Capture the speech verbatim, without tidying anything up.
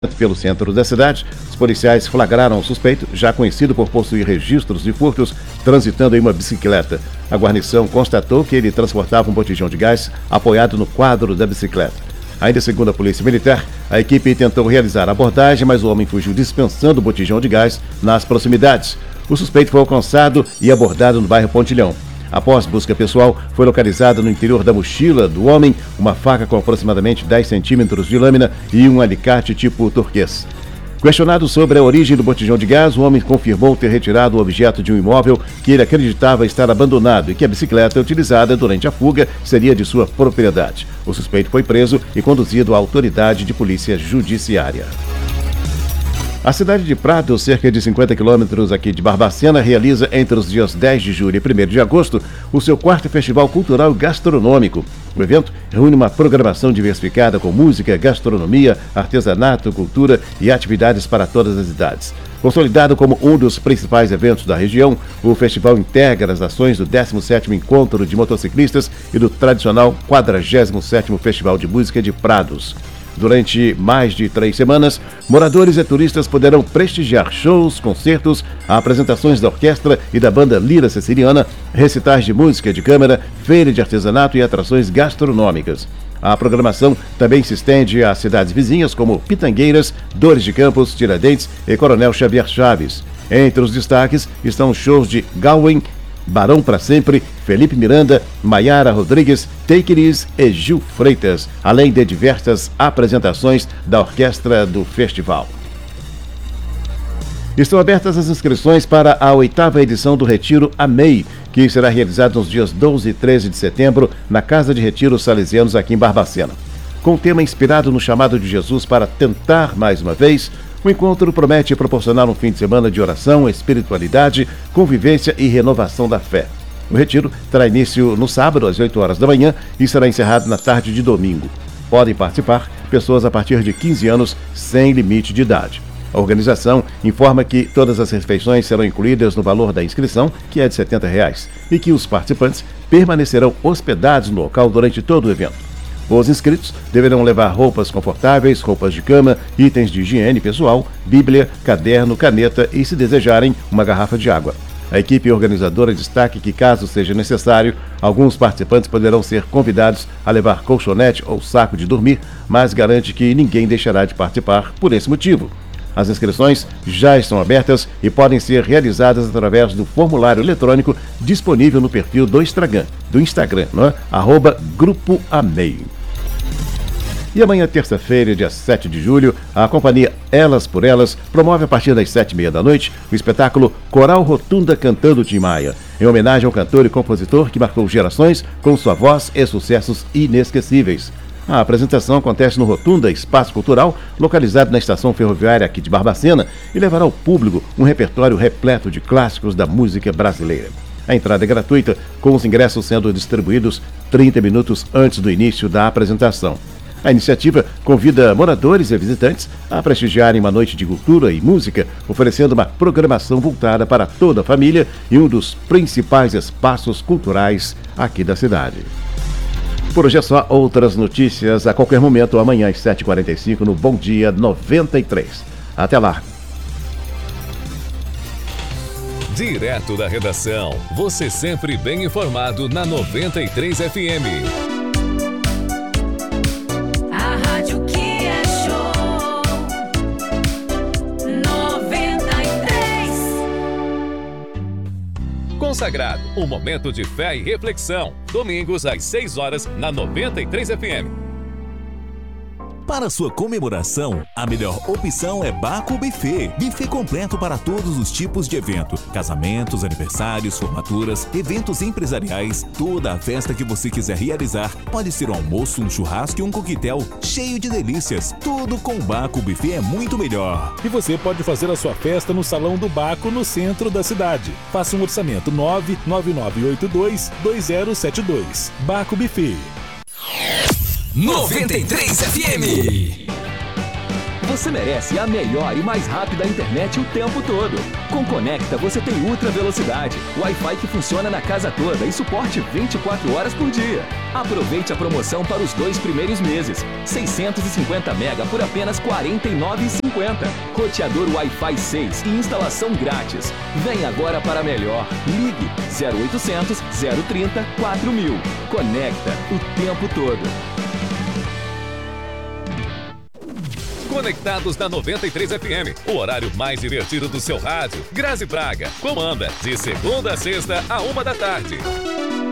Pelo centro da cidade, os policiais flagraram o suspeito, já conhecido por possuir registros de furtos, transitando em uma bicicleta. A guarnição constatou que ele transportava um botijão de gás apoiado no quadro da bicicleta. Ainda segundo a Polícia Militar, a equipe tentou realizar a abordagem, mas o homem fugiu dispensando o botijão de gás nas proximidades. O suspeito foi alcançado e abordado no bairro Pontilhão. Após busca pessoal, foi localizada no interior da mochila do homem uma faca com aproximadamente dez centímetros de lâmina e um alicate tipo turquês. Questionado sobre a origem do botijão de gás, o homem confirmou ter retirado o objeto de um imóvel que ele acreditava estar abandonado e que a bicicleta utilizada durante a fuga seria de sua propriedade. O suspeito foi preso e conduzido à autoridade de polícia judiciária. A cidade de Prados, cerca de cinquenta quilômetros aqui de Barbacena, realiza entre os dias dez de julho e primeiro de agosto o seu quarto Festival Cultural Gastronômico. O evento reúne uma programação diversificada com música, gastronomia, artesanato, cultura e atividades para todas as idades. Consolidado como um dos principais eventos da região, o festival integra as ações do décimo sétimo Encontro de Motociclistas e do tradicional quadragésimo sétimo Festival de Música de Prados. Durante mais de três semanas, moradores e turistas poderão prestigiar shows, concertos, apresentações da orquestra e da banda Lira Siciliana, recitais de música de câmara, feira de artesanato e atrações gastronômicas. A programação também se estende às cidades vizinhas como Pitangueiras, Dores de Campos, Tiradentes e Coronel Xavier Chaves. Entre os destaques estão os shows de Gawain, Barão pra Sempre, Felipe Miranda, Maiara Rodrigues, Take It Easy e Gil Freitas, além de diversas apresentações da orquestra do festival. Estão abertas as inscrições para a oitava edição do Retiro Amei, que será realizado nos dias doze e treze de setembro na Casa de Retiro Salesianos aqui em Barbacena. Com o tema inspirado no chamado de Jesus para tentar mais uma vez, o encontro promete proporcionar um fim de semana de oração, espiritualidade, convivência e renovação da fé. O retiro terá início no sábado, às oito horas da manhã, e será encerrado na tarde de domingo. Podem participar pessoas a partir de quinze anos, sem limite de idade. A organização informa que todas as refeições serão incluídas no valor da inscrição, que é de setenta reais, e que os participantes permanecerão hospedados no local durante todo o evento. Os inscritos deverão levar roupas confortáveis, roupas de cama, itens de higiene pessoal, bíblia, caderno, caneta e, se desejarem, uma garrafa de água. A equipe organizadora destaca que, caso seja necessário, alguns participantes poderão ser convidados a levar colchonete ou saco de dormir, mas garante que ninguém deixará de participar por esse motivo. As inscrições já estão abertas e podem ser realizadas através do formulário eletrônico disponível no perfil do Instagram, do Instagram, não é? Arroba Grupo Amei. E amanhã, terça-feira, dia sete de julho, a companhia Elas por Elas promove a partir das sete e meia da noite o espetáculo Coral Rotunda Cantando Tim Maia, em homenagem ao cantor e compositor que marcou gerações com sua voz e sucessos inesquecíveis. A apresentação acontece no Rotunda Espaço Cultural, localizado na estação ferroviária aqui de Barbacena, e levará ao público um repertório repleto de clássicos da música brasileira. A entrada é gratuita, com os ingressos sendo distribuídos trinta minutos antes do início da apresentação. A iniciativa convida moradores e visitantes a prestigiarem uma noite de cultura e música, oferecendo uma programação voltada para toda a família e um dos principais espaços culturais aqui da cidade. Por hoje é só. Outras notícias a qualquer momento, amanhã às sete e quarenta e cinco no Bom Dia noventa e três. Até lá! Direto da redação, você sempre bem informado na noventa e três F M. Consagrado, um momento de fé e reflexão. Domingos às seis horas na noventa e três F M. Para sua comemoração, a melhor opção é Baco Buffet. Buffet completo para todos os tipos de evento. Casamentos, aniversários, formaturas, eventos empresariais, toda a festa que você quiser realizar. Pode ser um almoço, um churrasco e um coquetel cheio de delícias. Tudo com Baco Buffet é muito melhor. E você pode fazer a sua festa no Salão do Baco, no centro da cidade. Faça um orçamento nove nove nove oito dois dois zero sete dois. Baco Buffet. noventa e três F M. Você merece a melhor e mais rápida internet o tempo todo. Com Conecta você tem ultra velocidade, Wi-Fi que funciona na casa toda e suporte vinte e quatro horas por dia. Aproveite a promoção para os dois primeiros meses. seiscentos e cinquenta mega por apenas quarenta e nove reais e cinquenta centavos. Roteador Wi-Fi seis e instalação grátis. Vem agora para melhor. Ligue zero oitocentos, zero trinta, quatro mil. Conecta o tempo todo. Conectados na noventa e três F M, o horário mais divertido do seu rádio. Grazi Braga comanda de segunda a sexta, a uma da tarde.